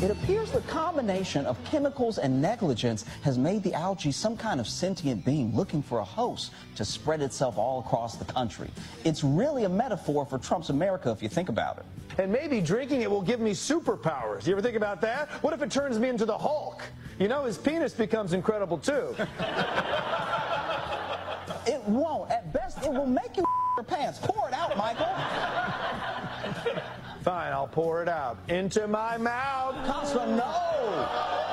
It appears the combination of chemicals and negligence has made the algae some kind of sentient being looking for a host to spread itself all across the country. It's really a metaphor for Trump's America if you think about it. And maybe drinking it will give me superpowers. You ever think about that? What if it turns me into the Hulk? You know, his penis becomes incredible, too. It won't. At best, it will make you your pants. Pour it out, Michael. Fine, I'll pour it out. Into my mouth. Costa, no.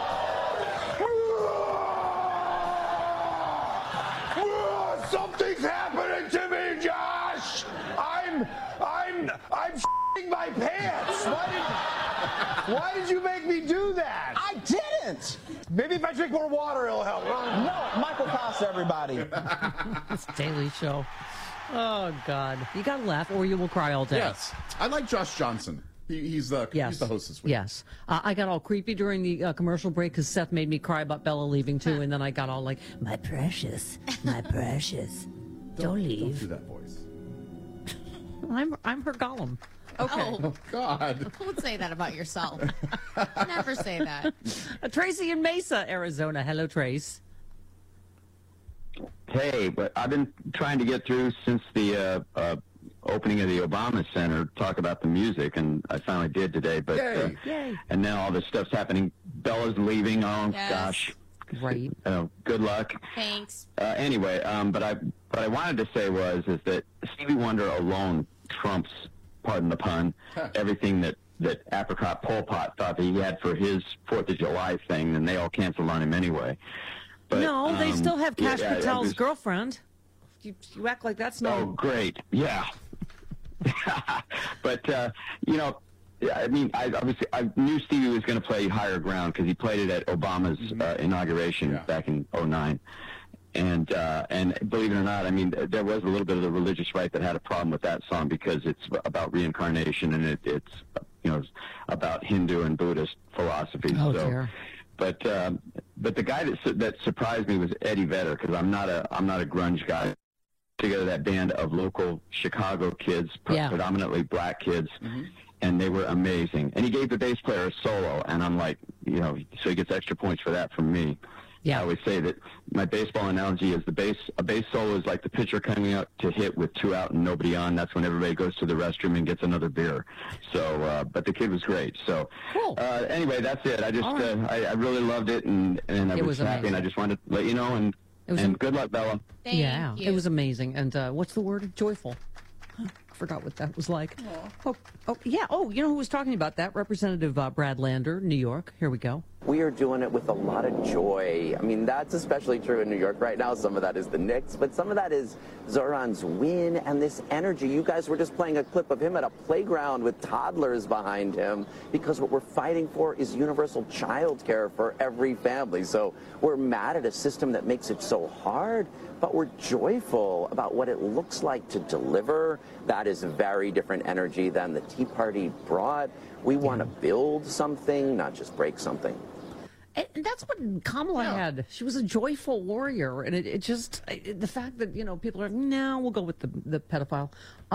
Something's happening to me, Josh. I'm f***ing my pants. Why did you make me do that? I didn't. Maybe if I drink more water, it'll help. No, Michael Costa, everybody. It's Daily Show. Oh, God. You got to laugh or you will cry all day. Yes. I like Josh Johnson. He's the host this week. Yes. I got all creepy during the commercial break because Seth made me cry about Bella leaving, too. And then I got all like, my precious, my precious. Don't leave. Don't do that voice. I'm her Gollum. Okay. Oh, God. Don't say that about yourself. Never say that. Tracy in Mesa, Arizona. Hello, Trace. Hey, but I've been trying to get through since the opening of the Obama Center, talk about the music, and I finally did today. But Yay. And now all this stuff's happening. Bella's leaving. Oh, Yes. gosh. Right. Good luck. Thanks. Anyway, what I wanted to say is that Stevie Wonder alone trumps, pardon the pun, everything that Apricot Pol Pot thought that he had for his 4th of July thing, and they all canceled on him anyway. But, no, they still have Kash yeah, Patel's girlfriend. You act like that's not... Oh, great. Yeah. But, you know, I mean, I knew Stevie was going to play Higher Ground because he played it at Obama's inauguration back in '09. And believe it or not, I mean, there was a little bit of the religious right that had a problem with that song because it's about reincarnation and it's you know, about Hindu and Buddhist philosophy. Oh, so, dear. But the guy that surprised me was Eddie Vedder because I'm not a grunge guy. Together that band of local Chicago kids, predominantly black kids, and they were amazing. And he gave the bass player a solo, and I'm like, you know, so he gets extra points for that from me. Yeah. I always say that my baseball analogy is a bass solo is like the pitcher coming out to hit with 2 out and nobody on. That's when everybody goes to the restroom and gets another beer. So, but the kid was great. So, cool. Anyway, that's it. I just, I really loved it, and I was happy, and I just wanted to let you know, and good luck, Bella. Thank you. It was amazing. And what's the word? Joyful. I forgot what that was like. Oh, yeah. Oh, you know who was talking about that? Representative Brad Lander, New York. Here we go. We are doing it with a lot of joy. I mean, that's especially true in New York right now. Some of that is the Knicks, but some of that is Zoran's win and this energy. You guys were just playing a clip of him at a playground with toddlers behind him because what we're fighting for is universal child care for every family. So we're mad at a system that makes it so hard, but we're joyful about what it looks like to deliver. That is a very different energy than the Tea Party brought. We want to build something, not just break something. And that's what Kamala had. She was a joyful warrior, and it just the fact that, you know, people are, no, we'll go with the pedophile.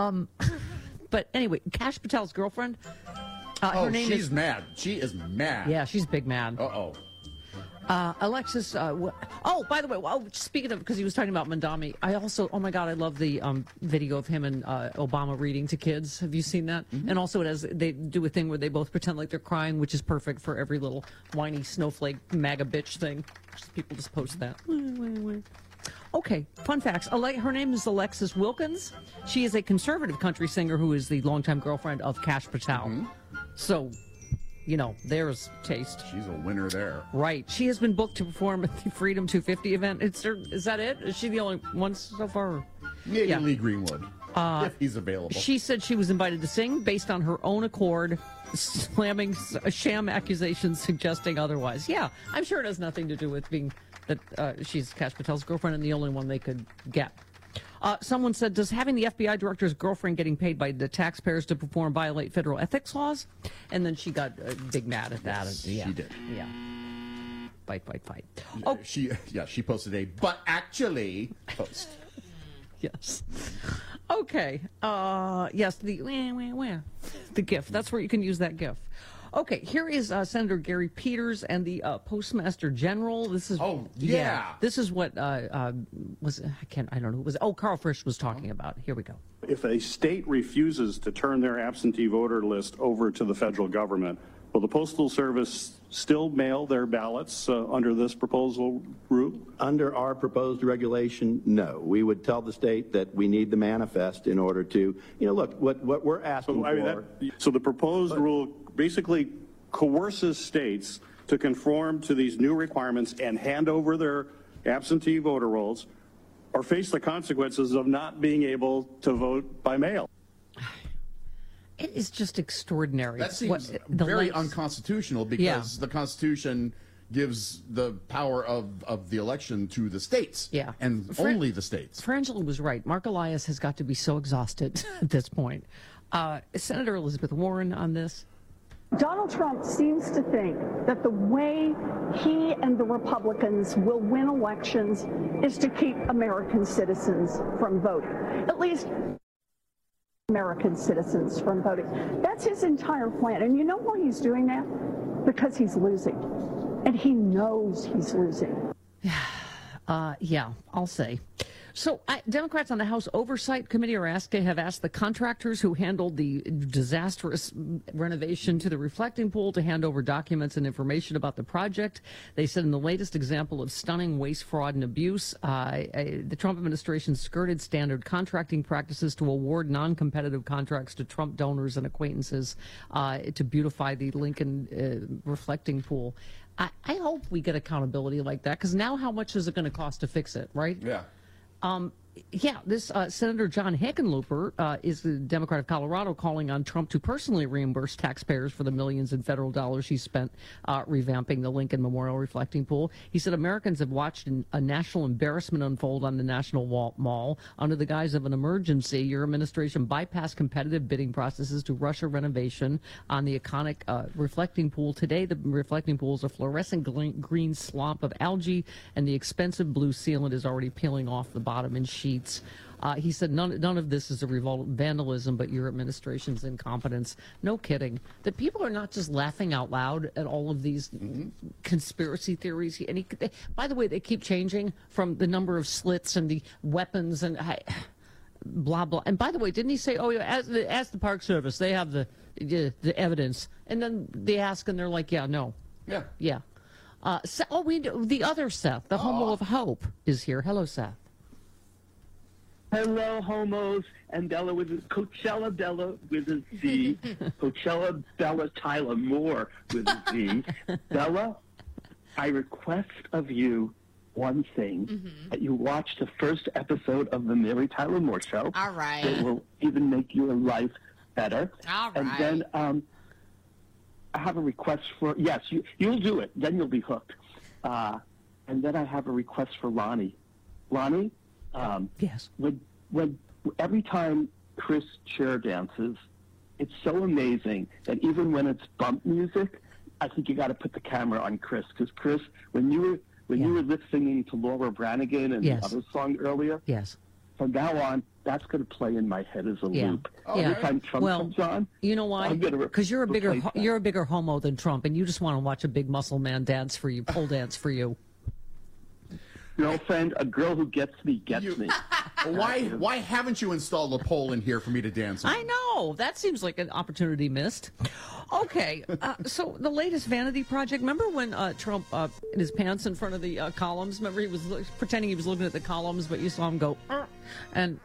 But anyway, Kash Patel's girlfriend. Her name she's mad. She is mad. Yeah, she's big mad. Uh-oh. Alexis, by the way, speaking of, because he was talking about Mandami, I also, oh my God, I love the video of him and Obama reading to kids. Have you seen that? And also they do a thing where they both pretend like they're crying, which is perfect for every little whiny snowflake MAGA bitch thing. People just post that. Okay, fun facts. Her name is Alexis Wilkins. She is a conservative country singer who is the longtime girlfriend of Kash Patel. So, you know, there's taste. She's a winner there. Right. She has been booked to perform at the Freedom 250 event. Is that it? Is she the only one so far? Maybe Lee Greenwood, if he's available. She said she was invited to sing based on her own accord, slamming sham accusations suggesting otherwise. Yeah, I'm sure it has nothing to do with being that she's Kash Patel's girlfriend and the only one they could get. Someone said, does having the FBI director's girlfriend getting paid by the taxpayers to perform violate federal ethics laws? And then she got big mad at that. She did. Yeah. Fight. Oh, she posted a "but actually" post. Yes. Okay. Yes. The GIF. That's where you can use that GIF. Okay, here is Senator Gary Peters and the Postmaster General. This is This is what was I don't know who was. Oh, Carl Frisch was talking about. Here we go. If a state refuses to turn their absentee voter list over to the federal government, will the Postal Service still mail their ballots under this proposal route? Under our proposed regulation, no. We would tell the state that we need the manifest in order to, look, what we're asking for. So the proposed rule basically coerces states to conform to these new requirements and hand over their absentee voter rolls or face the consequences of not being able to vote by mail. It is just extraordinary. That seems very unconstitutional because the Constitution gives the power of the election to the states. Yeah. And only the states. Frangela was right. Mark Elias has got to be so exhausted at this point. Senator Elizabeth Warren on this. Donald Trump seems to think that the way he and the Republicans will win elections is to keep American citizens from voting. At least American citizens from voting. That's his entire plan. And you know why he's doing that? Because he's losing. And he knows he's losing. Yeah, I'll say. So Democrats on the House Oversight Committee have asked the contractors who handled the disastrous renovation to the reflecting pool to hand over documents and information about the project. They said in the latest example of stunning waste, fraud, and abuse, the Trump administration skirted standard contracting practices to award non-competitive contracts to Trump donors and acquaintances to beautify the Lincoln reflecting pool. I hope we get accountability like that, because now how much is it going to cost to fix it, right? Yeah. This Senator John Hickenlooper is the Democrat of Colorado calling on Trump to personally reimburse taxpayers for the millions in federal dollars he spent revamping the Lincoln Memorial Reflecting Pool. He said Americans have watched a national embarrassment unfold on the National Mall. Under the guise of an emergency, your administration bypassed competitive bidding processes to rush a renovation on the iconic reflecting pool. Today, the reflecting pool is a fluorescent green slump of algae, and the expensive blue sealant is already peeling off the bottom in sheets. He said none of this is a revolt of vandalism, but your administration's incompetence. No kidding. That people are not just laughing out loud at all of these conspiracy theories. And by the way, they keep changing from the number of slits and the weapons and blah, blah. And by the way, didn't he say, ask the Park Service, they have the evidence. And then they ask and they're like, yeah, no. Yeah. Yeah. The other Seth, the homo of hope, is here. Hello, Seth. Hello, homos, and Della with a Coachella Della with a Z. Coachella Della Tyler Moore with a Z. Della, I request of you one thing, that you watch the first episode of the Mary Tyler Moore Show. All right. It will even make your life better. All right. And then I have a request for, yes, you'll do it. Then you'll be hooked. And then I have a request for Lonnie. Lonnie? Yes. When every time Chris chair dances, it's so amazing that even when it's bump music, I think you got to put the camera on Chris, because Chris, when you were lip singing to Laura Branigan and the other song earlier, from now on, that's going to play in my head as a loop. Every time Trump comes on, you know why? Because you're a bigger homo than Trump, and you just want to watch a big muscle man dance for you, pole dance for you. Girlfriend, a girl who gets me gets me. Why haven't you installed a pole in here for me to dance on? I know. That seems like an opportunity missed. Okay. So the latest vanity project, remember when Trump in his pants in front of the columns? Remember he was pretending he was looking at the columns, but you saw him go, and...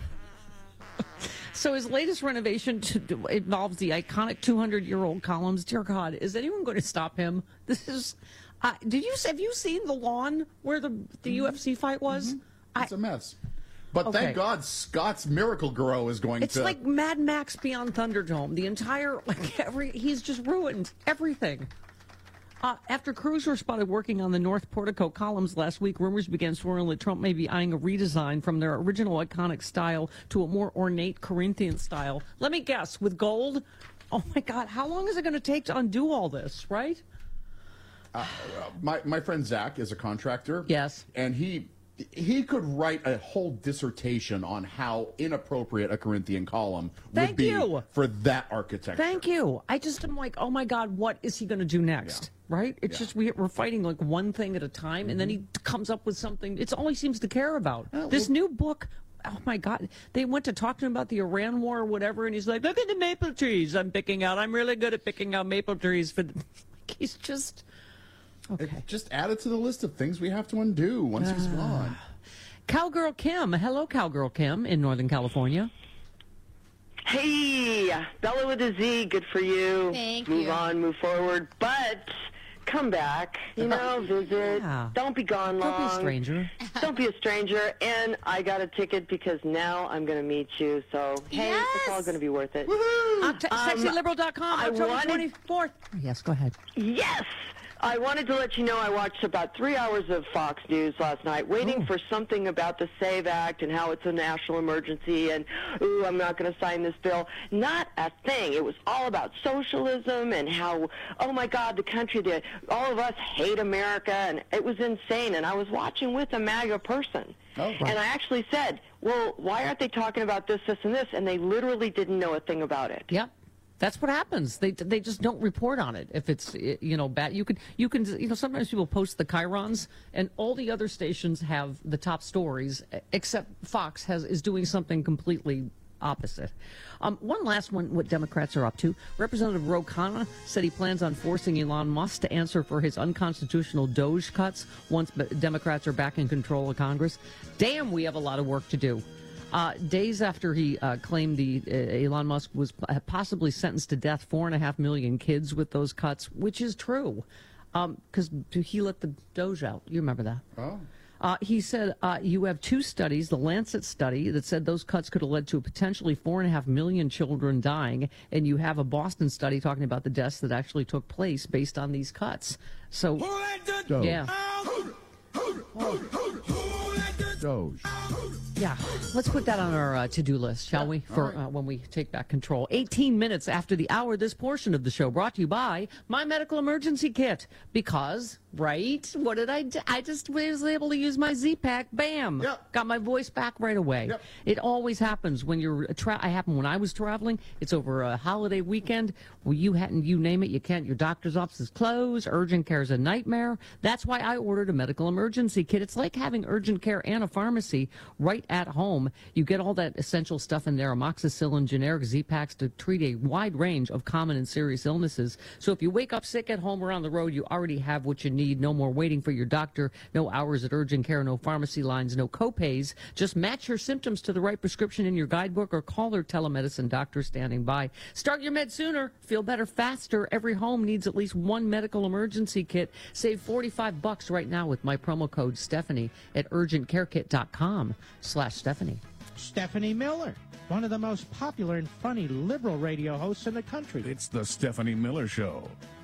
So his latest renovation involves the iconic 200-year-old columns. Dear God, is anyone going to stop him? This is... have you seen the lawn where the UFC fight was? It's a mess. But thank God Scott's Miracle-Gro is going to... It's like Mad Max Beyond Thunderdome. The entire, he's just ruined everything. After crews were spotted working on the North Portico columns last week, rumors began swirling that Trump may be eyeing a redesign from their original iconic style to a more ornate Corinthian style. Let me guess, with gold? Oh my God, how long is it going to take to undo all this, right? My friend Zach is a contractor. Yes. And he he could write a whole dissertation on how inappropriate a Corinthian column would be for that architecture. Thank you. I just am like, oh my God, what is he going to do next? Yeah. Right? It's just we're fighting like one thing at a time, and then he comes up with something. It's all he seems to care about. This new book. Oh my God! They went to talk to him about the Iran war or whatever, and he's like, "Look at the maple trees I'm picking out. I'm really good at picking out maple trees." For he's just okay. Just add it to the list of things we have to undo once he's gone. Cowgirl Kim, hello, Cowgirl Kim in Northern California. Hey, Bella with a Z, good for you. Thank you. Move on, move forward, but come back, visit. Yeah. Don't be gone long. Don't be a stranger. Don't be a stranger. And I got a ticket because now I'm going to meet you. So, hey, it's all going to be worth it. SexyLiberal.com, October 24th. Yes, go ahead. Yes. I wanted to let you know I watched about 3 hours of Fox News last night, waiting for something about the SAVE Act and how it's a national emergency and, ooh, I'm not going to sign this bill. Not a thing. It was all about socialism and how, oh, my God, the country, all of us hate America, and it was insane. And I was watching with a MAGA person. And I actually said, well, why aren't they talking about this, this, and this? And they literally didn't know a thing about it. Yeah. That's what happens. They just don't report on it. If it's bad, you can sometimes people post the chyrons, and all the other stations have the top stories, except Fox is doing something completely opposite. One last one, what Democrats are up to. Representative Ro Khanna said he plans on forcing Elon Musk to answer for his unconstitutional Doge cuts once Democrats are back in control of Congress. Damn, we have a lot of work to do. Days after he claimed Elon Musk was possibly sentenced to death 4.5 million kids with those cuts, which is true, because he let the Doge out. You remember that? Oh. He said you have two studies, the Lancet study that said those cuts could have led to potentially 4.5 million children dying, and you have a Boston study talking about the deaths that actually took place based on these cuts. So, yeah. Doge. Yeah, let's put that on our to-do list, shall we, for when we take back control. 18 minutes after the hour, this portion of the show brought to you by My Medical Emergency Kit. Because, right, what did I do? I just was able to use my Z-Pack. Bam! Yep. Got my voice back right away. Yep. It always happens when you're it happened when I was traveling. It's over a holiday weekend. Well, you name it, you can't. Your doctor's office is closed. Urgent care is a nightmare. That's why I ordered a medical emergency kit. It's like having urgent care and a pharmacy right at home. You get all that essential stuff in there, amoxicillin, generic Z-Packs to treat a wide range of common and serious illnesses. So if you wake up sick at home or on the road, you already have what you need. No more waiting for your doctor, no hours at urgent care, no pharmacy lines, no co-pays. Just match your symptoms to the right prescription in your guidebook or call their telemedicine doctor standing by. Start your meds sooner. Feel better faster. Every home needs at least one medical emergency kit. Save $45 right now with my promo code Stephanie at urgentcarekit.com/Stephanie. Stephanie Miller, one of the most popular and funny liberal radio hosts in the country. It's the Stephanie Miller Show.